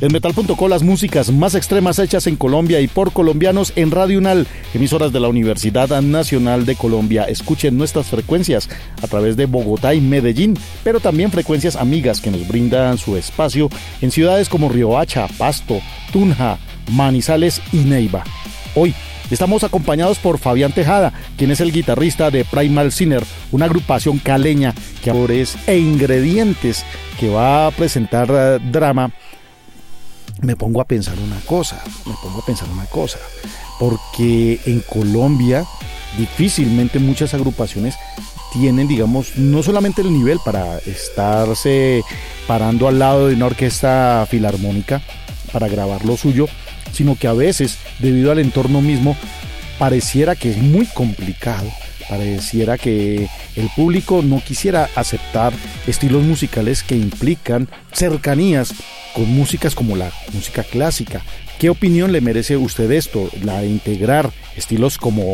En Metal.co, las músicas más extremas hechas en Colombia y por colombianos en Radio UNAL, emisoras de la Universidad Nacional de Colombia. Escuchen nuestras frecuencias a través de Bogotá y Medellín, pero también frecuencias amigas que nos brindan su espacio en ciudades como Riohacha, Pasto, Tunja, Manizales y Neiva. Hoy estamos acompañados por Fabián Tejada, quien es el guitarrista de Primal Sinner, una agrupación caleña que actores e ingredientes que va a presentar drama. Me pongo a pensar una cosa, porque en Colombia difícilmente muchas agrupaciones tienen, digamos, no solamente el nivel para estarse parando al lado de una orquesta filarmónica para grabar lo suyo, sino que a veces, debido al entorno mismo, pareciera que es muy complicado, pareciera que el público no quisiera aceptar estilos musicales que implican cercanías con músicas como la música clásica. ¿Qué opinión le merece usted esto, la de integrar estilos como